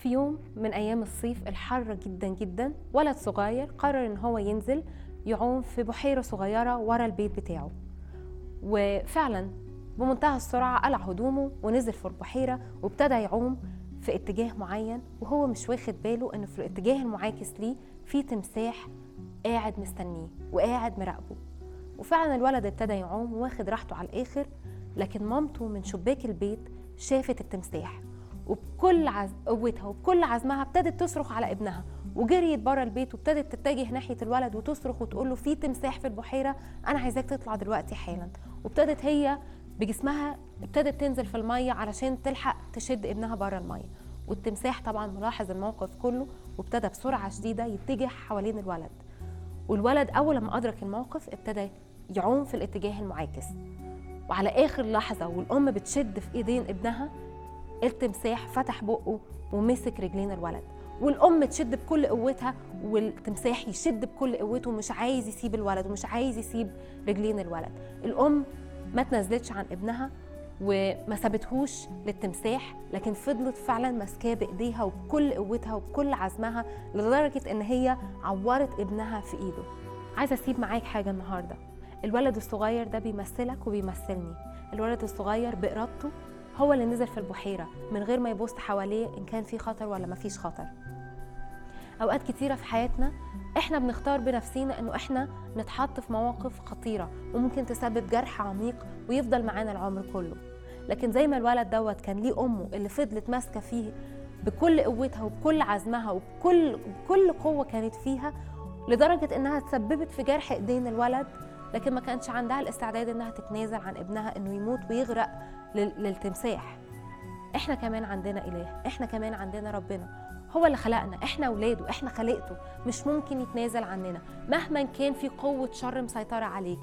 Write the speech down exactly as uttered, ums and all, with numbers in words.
في يوم من أيام الصيف الحر جدا جدا، ولد صغير قرر إن هو ينزل يعوم في بحيرة صغيرة ورا البيت بتاعه. وفعلا بمنتهى السرعة قلع هدومه ونزل في البحيرة وابتدى يعوم في اتجاه معين، وهو مش واخد باله إن في الاتجاه المعاكس ليه في تمساح قاعد مستنيه وقاعد مراقبه. وفعلا الولد ابتدى يعوم واخد راحته على الآخر، لكن مامته من شباك البيت شافت التمساح، وبكل عز... قوتها وبكل عزمها ابتدت تصرخ على ابنها، وجريت بره البيت وابتدت تتجه ناحيه الولد وتصرخ وتقول له في تمساح في البحيره، انا عايزاك تطلع دلوقتي حالا. وابتدت هي بجسمها ابتدت تنزل في الميه علشان تلحق تشد ابنها بره الميه. والتمساح طبعا ملاحظ الموقف كله وابتدى بسرعه شديده يتجه حوالين الولد. والولد اول ما ادرك الموقف ابتدى يعوم في الاتجاه المعاكس، وعلى اخر لحظه والام بتشد في ايدين ابنها، التمساح فتح بقه ومسك رجلين الولد، والام تشد بكل قوتها والتمساح يشد بكل قوته، مش عايز يسيب الولد ومش عايز يسيب رجلين الولد. الام ما تنزلتش عن ابنها وما سابتهوش للتمساح، لكن فضلت فعلا ماسكاه بايديها وبكل قوتها وبكل عزمها لدرجه ان هي عورت ابنها في ايده. عايزه اسيب معاك حاجه النهارده، الولد الصغير ده بيمثلك وبيمثلني. الولد الصغير بإرادته هو اللي نزل في البحيرة من غير ما يبص حواليه إن كان في خطر ولا ما فيش خطر. أوقات كتيرة في حياتنا إحنا بنختار بنفسينا إنه إحنا نتحط في مواقف خطيرة وممكن تسبب جرح عميق ويفضل معانا العمر كله. لكن زي ما الولد دوت كان ليه أمه اللي فضلت ماسكة فيه بكل قوتها وبكل عزمها وبكل بكل قوة كانت فيها، لدرجة إنها تسببت في جرح إيدين الولد، لكن ما كانش عندها الاستعداد إنها تتنازل عن ابنها إنه يموت ويغرق للتمساح. إحنا كمان عندنا إله، إحنا كمان عندنا ربنا، هو اللي خلقنا، إحنا ولاده، إحنا خلقته، مش ممكن يتنازل عننا مهما كان في قوة شر مسيطرة عليك.